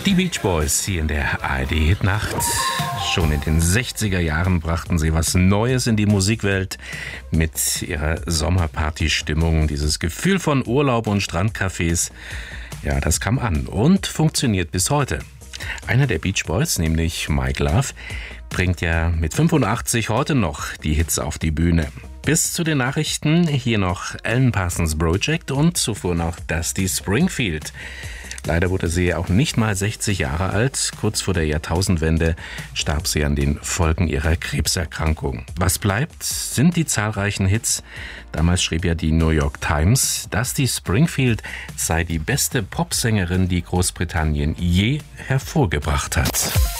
Die Beach Boys hier in der ARD-Hitnacht. Schon in den 60er Jahren brachten sie was Neues in die Musikwelt mit ihrer Sommerparty-Stimmung. Dieses Gefühl von Urlaub und Strandcafés, ja, das kam an und funktioniert bis heute. Einer der Beach Boys, nämlich Mike Love, bringt ja mit 85 heute noch die Hits auf die Bühne. Bis zu den Nachrichten hier noch Alan Parsons Project und zuvor noch Dusty Springfield. Leider wurde sie auch nicht mal 60 Jahre alt. Kurz vor der Jahrtausendwende starb sie an den Folgen ihrer Krebserkrankung. Was bleibt, sind die zahlreichen Hits. Damals schrieb ja die New York Times, Dusty Springfield sei die beste Popsängerin, die Großbritannien je hervorgebracht hat.